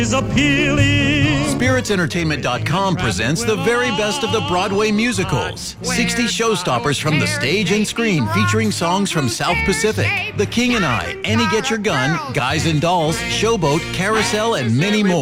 is appealing. SpiritsEntertainment.com presents the very best of the Broadway musicals. 60 showstoppers from the stage and screen featuring songs from South Pacific, The King and I, Annie Get Your Gun, Guys and Dolls, Showboat, Carousel, and many more.